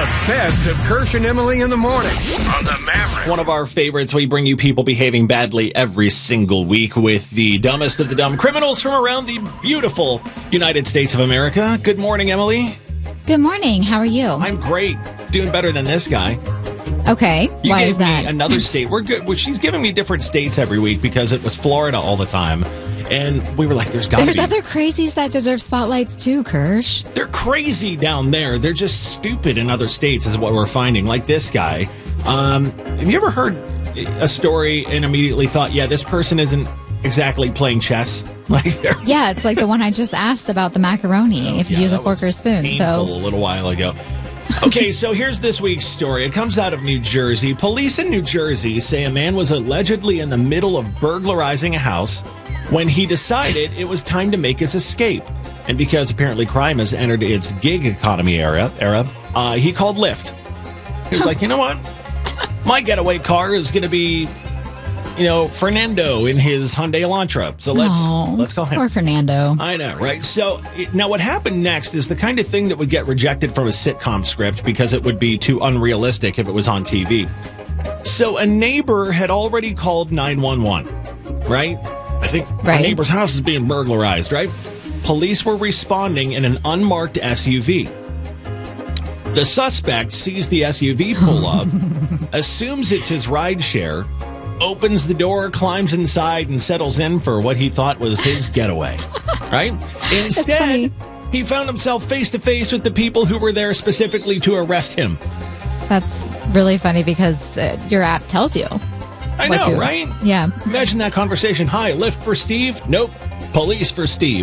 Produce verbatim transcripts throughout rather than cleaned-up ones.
best of Kirsch and Emily in the morning on the Maverick. One of our favorites, we bring you people behaving badly every single week with the dumbest of the dumb criminals from around the beautiful United States of America. Good morning, Emily. Good morning. How are you? I'm great. Doing better than this guy. Okay. You Why gave is that? me another state. We're good. Well, she's giving me different states every week because it was Florida all the time. And we were like, there's got to be. There's other crazies that deserve spotlights too, Kirsch. They're crazy down there. They're just stupid in other states is what we're finding. Like this guy. Um, have you ever heard a story and immediately thought, yeah, this person isn't exactly playing chess? Like they're Yeah, it's like the one I just asked about the macaroni, if you Yeah, use a that fork was or spoon. painful So a little while ago. Okay, so here's this week's story. It comes out of New Jersey. Police in New Jersey say a man was allegedly in the middle of burglarizing a house when he decided it was time to make his escape. And because apparently crime has entered its gig economy era, era uh, he called Lyft. He was like, you know what? My getaway car is going to be, you know, Fernando in his Hyundai Elantra. So let's Aw, let's call him. Poor Fernando. I know, right? So it- now what happened next is the kind of thing that would get rejected from a sitcom script because it would be too unrealistic if it was on T V. So a neighbor had already called nine one one, right? I think our Right. neighbor's house is being burglarized, right? Police were responding in an unmarked S U V. The suspect sees the S U V pull up, assumes it's his rideshare, opens the door, climbs inside, and settles in for what he thought was his getaway. Right? Instead, funny. he found himself face to face with the people who were there specifically to arrest him. That's really funny because uh, your app tells you. I what know, to- right? Yeah. Imagine that conversation. Hi, Lyft for Steve? Nope. Police for Steve.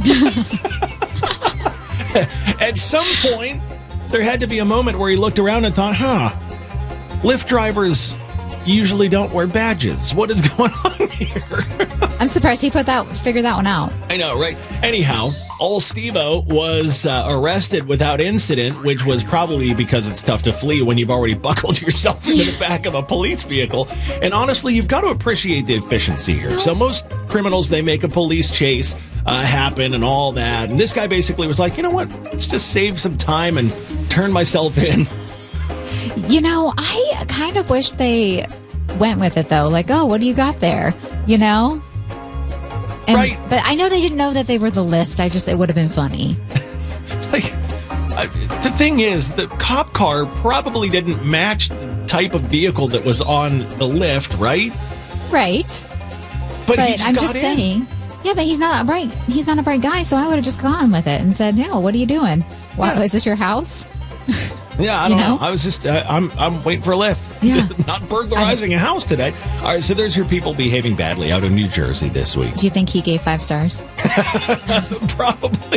At some point, there had to be a moment where he looked around and thought, huh, Lyft drivers usually don't wear badges. What is going on here? I'm surprised he put that, figured that one out. I know, right? Anyhow, old Steve-O was uh, arrested without incident, which was probably because it's tough to flee when you've already buckled yourself into the back of a police vehicle. And honestly, you've got to appreciate the efficiency here. So most criminals, they make a police chase uh, happen and all that. And this guy basically was like, you know what? Let's just save some time and turn myself in. You know, I kind of wish they went with it though. Like, oh, what do you got there? You know? And, Right. But I know they didn't know that they were the Lyft. I just, it would have been funny. Like, I, the thing is, the cop car probably didn't match the type of vehicle that was on the Lyft, right? Right. But, he But just I'm got just in. saying, yeah, but he's not a bright. He's not a bright guy, so I would have just gone with it and said, "No, what are you doing? Why Yeah. is this your house?" Yeah, I You don't know? know? I was just, uh, I'm I'm waiting for a lift. Yeah. Not burglarizing a house today. All right, so there's your people behaving badly out in New Jersey this week. Do you think he gave five stars? Probably.